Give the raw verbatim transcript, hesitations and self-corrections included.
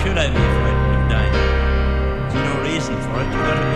should I be frightened of dying? There's no reason for it. You've got to